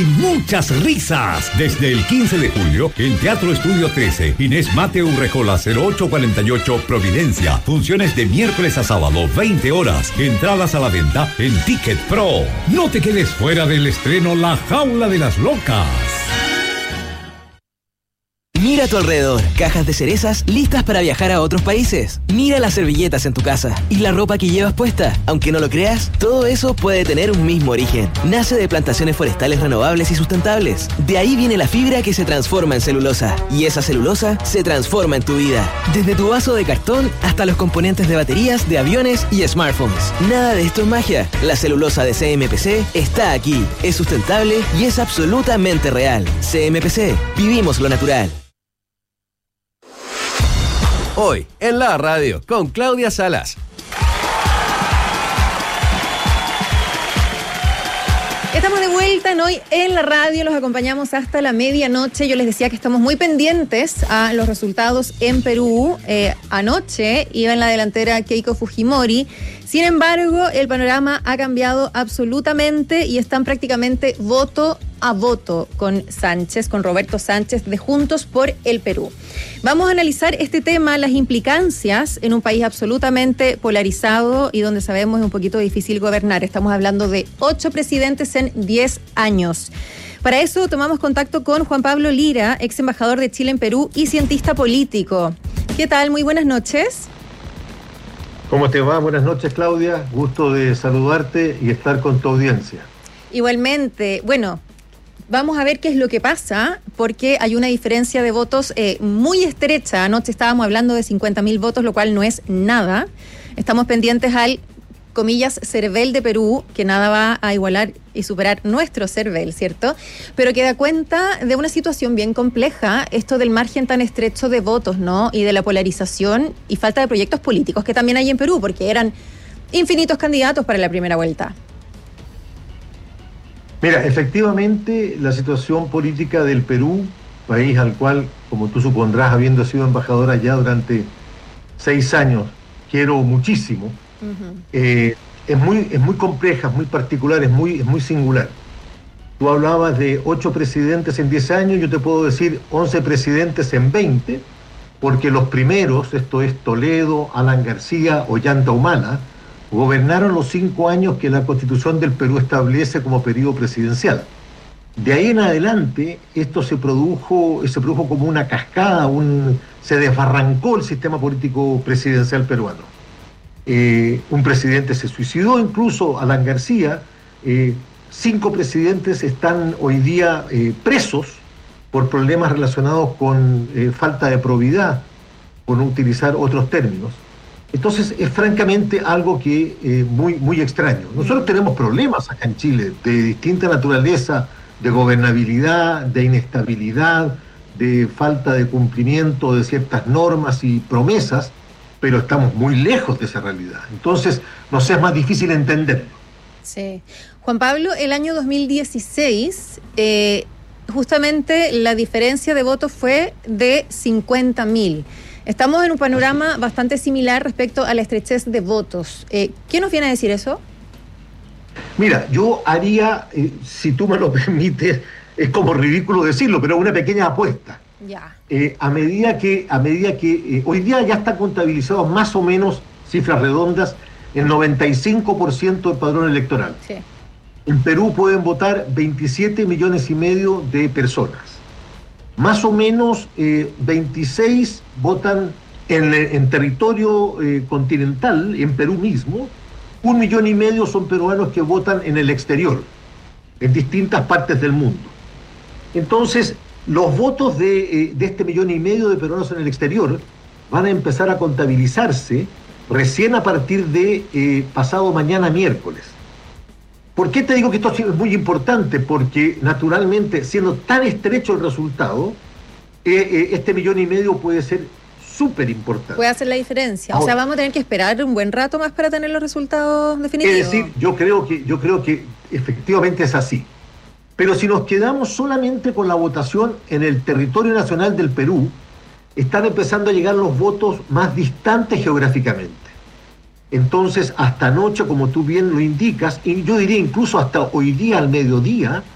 muchas risas. Desde el 15 de julio, en Teatro Estudio 13, Inés Mateo Urrejola 0848 Providencia. Funciones de miércoles a sábado, 20 horas. Entradas a la venta en Ticket Pro. No te quedes fuera del estreno La Jaula de las Locas. Mira a tu alrededor, cajas de cerezas listas para viajar a otros países. Mira las servilletas en tu casa y la ropa que llevas puesta. Aunque no lo creas, todo eso puede tener un mismo origen. Nace de plantaciones forestales renovables y sustentables. De ahí viene la fibra que se transforma en celulosa. Y esa celulosa se transforma en tu vida. Desde tu vaso de cartón hasta los componentes de baterías de aviones y smartphones. Nada de esto es magia. La celulosa de CMPC está aquí. Es sustentable y es absolutamente real. CMPC, vivimos lo natural. Hoy, en la radio, con Claudia Salas. Estamos de vuelta en Hoy en la radio, los acompañamos hasta la medianoche. Yo les decía que estamos muy pendientes a los resultados en Perú. Anoche iba en la delantera Keiko Fujimori. Sin embargo, el panorama ha cambiado absolutamente y están prácticamente voto a voto con Roberto Sánchez de Juntos por el Perú. Vamos a analizar este tema, las implicancias en un país absolutamente polarizado y donde sabemos es un poquito difícil gobernar. Estamos hablando de 8 presidentes en 10 años. Para eso tomamos contacto con Juan Pablo Lira, ex embajador de Chile en Perú y cientista político. ¿Qué tal? Muy buenas noches. ¿Cómo te va? Buenas noches, Claudia. Gusto de saludarte y estar con tu audiencia. Igualmente. Bueno, vamos a ver qué es lo que pasa, porque hay una diferencia de votos muy estrecha. Anoche estábamos hablando de 50.000 votos, lo cual no es nada. Estamos pendientes al, comillas, CERVEL de Perú, que nada va a igualar y superar nuestro CERVEL, ¿cierto? Pero que da cuenta de una situación bien compleja, esto del margen tan estrecho de votos, ¿no? Y de la polarización y falta de proyectos políticos que también hay en Perú, porque eran infinitos candidatos para la primera vuelta. Mira, efectivamente, la situación política del Perú, país al cual, como tú supondrás, habiendo sido embajadora ya durante 6 años, quiero muchísimo, es muy compleja, es muy particular, es muy singular. Tú hablabas de 8 presidentes en 10 años, yo te puedo decir 11 presidentes en 20, porque los primeros, esto es Toledo, Alan García, Ollanta Humala, gobernaron los 5 años que la Constitución del Perú establece como periodo presidencial. De ahí en adelante, esto se produjo como una cascada, se desbarrancó el sistema político presidencial peruano. Un presidente se suicidó, incluso Alan García. 5 presidentes están hoy día presos por problemas relacionados con falta de probidad, por no utilizar otros términos. Entonces es francamente algo que muy extraño. Nosotros tenemos problemas acá en Chile de distinta naturaleza, de gobernabilidad, de inestabilidad, de falta de cumplimiento de ciertas normas y promesas, pero estamos muy lejos de esa realidad. Entonces nos es más difícil entenderlo. Sí. Juan Pablo, el año 2016, justamente la diferencia de votos fue de 50.000. Estamos en un panorama bastante similar respecto a la estrechez de votos. ¿Qué nos viene a decir eso? Mira, yo haría, si tú me lo permites, es como ridículo decirlo, pero una pequeña apuesta. Ya. A medida que hoy día ya está contabilizado más o menos, cifras redondas, el 95% del padrón electoral. Sí. En Perú pueden votar 27 millones y medio de personas. Más o menos 26 votan en territorio continental, en Perú mismo. 1,5 millones son peruanos que votan en el exterior, en distintas partes del mundo. Entonces, los votos de 1,5 millones de peruanos en el exterior van a empezar a contabilizarse recién a partir de pasado mañana miércoles. ¿Por qué te digo que esto es muy importante? Porque naturalmente, siendo tan estrecho el resultado, 1,5 millones puede ser súper importante. Puede hacer la diferencia. Ahora, o sea, vamos a tener que esperar un buen rato más para tener los resultados definitivos. Es decir, yo creo que efectivamente es así. Pero si nos quedamos solamente con la votación en el territorio nacional del Perú, están empezando a llegar los votos más distantes geográficamente. Entonces, hasta anoche, como tú bien lo indicas, y yo diría incluso hasta hoy día al mediodía,